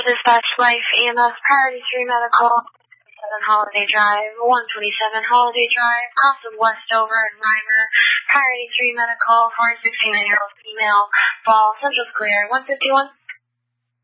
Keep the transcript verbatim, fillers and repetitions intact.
Central Dispatch, Life, E M S, Priority three Medical, seven Holiday Drive, one twenty-seven Holiday Drive, House of Westover and Reimer, Priority three Medical for a sixty-nine-year-old female, fall, Central's clear, one fifty-one.